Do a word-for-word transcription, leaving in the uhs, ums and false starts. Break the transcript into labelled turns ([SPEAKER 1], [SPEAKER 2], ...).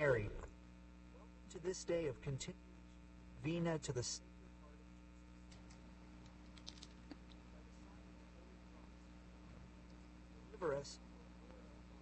[SPEAKER 1] Mary, to this day of continuation, Vena to the deliver us